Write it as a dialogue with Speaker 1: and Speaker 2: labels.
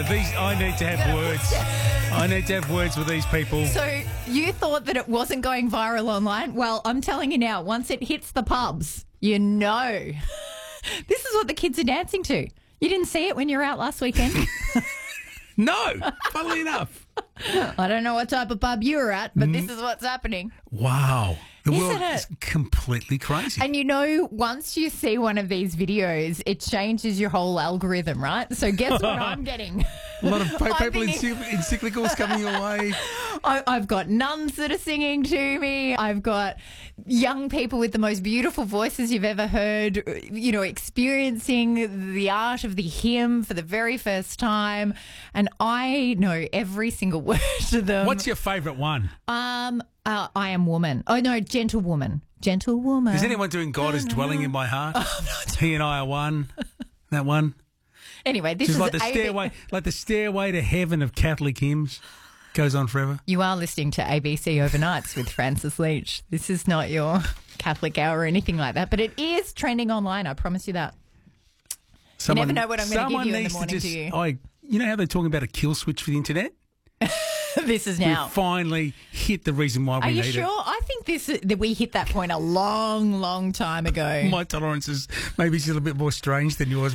Speaker 1: I need to have words. I need to have words with these people.
Speaker 2: So you thought that it wasn't going viral online? Well, I'm telling you now, once it hits the pubs, you know. This is what the kids are dancing to. You didn't see it when you were out last weekend?
Speaker 1: No, funnily enough.
Speaker 2: I don't know what type of pub you were at, but this is what's happening.
Speaker 1: Wow. The
Speaker 2: Isn't
Speaker 1: world
Speaker 2: it?
Speaker 1: is completely crazy.
Speaker 2: And you know, once you see one of these videos, it changes your whole algorithm, right? So guess what I'm getting?
Speaker 1: A lot of people
Speaker 2: thinking-
Speaker 1: encyclicals coming your way.
Speaker 2: I've got nuns that are singing to me. I've got young people with the most beautiful voices you've ever heard, you know, experiencing the art of the hymn for the very first time. And I know every single word to them.
Speaker 1: What's your favourite one?
Speaker 2: I am woman. Oh, no, gentle woman. Gentle woman.
Speaker 1: Is anyone doing God is dwelling in my heart? He and I are one. That one.
Speaker 2: Anyway, this
Speaker 1: Just
Speaker 2: is
Speaker 1: like the stairway to heaven of Catholic hymns. Goes on forever.
Speaker 2: You are listening to ABC Overnights with Francis Leach. This is not your Catholic hour or anything like that, but it is trending online. I promise you that. You never know what I'm going to give you in the morning, do you?
Speaker 1: You know how they're talking about a kill switch for the internet?
Speaker 2: This is now.
Speaker 1: We finally hit the reason why we
Speaker 2: Are you
Speaker 1: need
Speaker 2: sure?
Speaker 1: it.
Speaker 2: I think that we hit that point a long, long time ago.
Speaker 1: My tolerance is maybe still a bit more strange than yours.